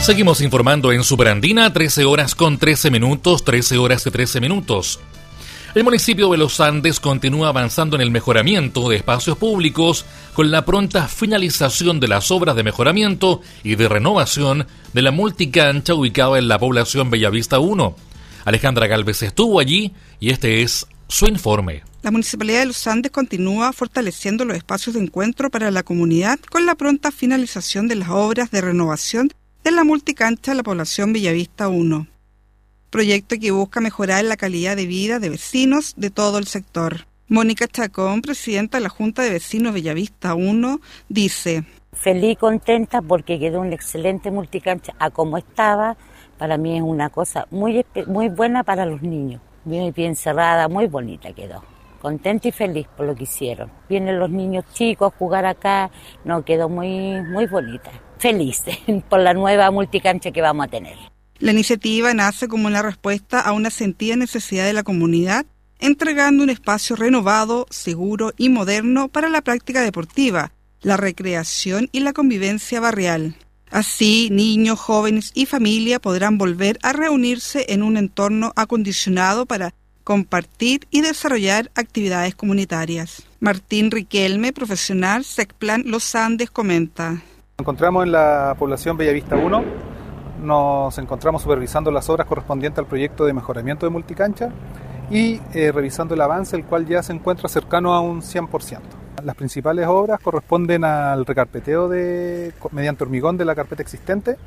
Seguimos informando en Superandina, 13 horas con 13 minutos, 13 horas y 13 minutos. El municipio de Los Andes continúa avanzando en el mejoramiento de espacios públicos con la pronta finalización de las obras de mejoramiento y de renovación de la multicancha ubicada en la población Bellavista 1. Alejandra Gálvez estuvo allí y este es su informe. La Municipalidad de Los Andes continúa fortaleciendo los espacios de encuentro para la comunidad con la pronta finalización de las obras de renovación de la multicancha de la población Bellavista 1. Proyecto que busca mejorar la calidad de vida de vecinos de todo el sector. Mónica Chacón, presidenta de la Junta de Vecinos Bellavista 1, dice: feliz y contenta porque quedó una excelente multicancha a como estaba. Para mí es una cosa muy buena para los niños, bien cerrada, muy bonita quedó. Contenta y feliz por lo que hicieron. Vienen los niños chicos a jugar acá, quedó muy bonita. Feliz por la nueva multicancha que vamos a tener. La iniciativa nace como una respuesta a una sentida necesidad de la comunidad, entregando un espacio renovado, seguro y moderno para la práctica deportiva, la recreación y la convivencia barrial. Así, niños, jóvenes y familia podrán volver a reunirse en un entorno acondicionado para compartir y desarrollar actividades comunitarias. Martín Riquelme, profesional SECPLAN Los Andes, comenta: Nos encontramos en la población Bellavista 1. Nos encontramos supervisando las obras correspondientes al proyecto de mejoramiento de multicancha y revisando el avance, el cual ya se encuentra cercano a un 100%. Las principales obras corresponden al recarpeteo mediante hormigón de la carpeta existente,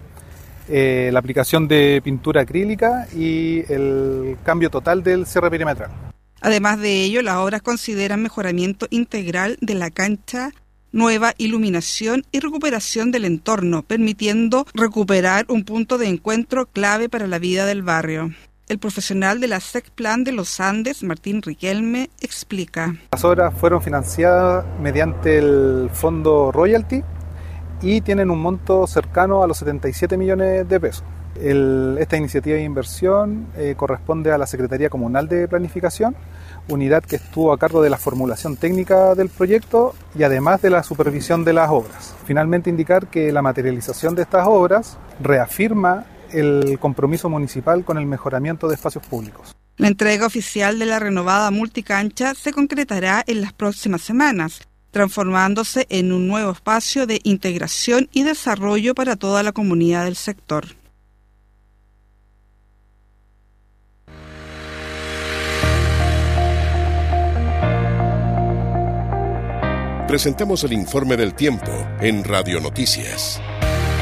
la aplicación de pintura acrílica y el cambio total del cierre perimetral. Además de ello, las obras consideran mejoramiento integral de la cancha, nueva iluminación y recuperación del entorno, permitiendo recuperar un punto de encuentro clave para la vida del barrio. El profesional de la SECPLAN de Los Andes, Martín Riquelme, explica: las obras fueron financiadas mediante el fondo Royalty y tienen un monto cercano a los 77 millones de pesos. Esta iniciativa de inversión corresponde a la Secretaría Comunal de Planificación, unidad que estuvo a cargo de la formulación técnica del proyecto y además de la supervisión de las obras. Finalmente, indicar que la materialización de estas obras reafirma el compromiso municipal con el mejoramiento de espacios públicos. La entrega oficial de la renovada multicancha se concretará en las próximas semanas, transformándose en un nuevo espacio de integración y desarrollo para toda la comunidad del sector. Presentamos el informe del tiempo en Radio Noticias.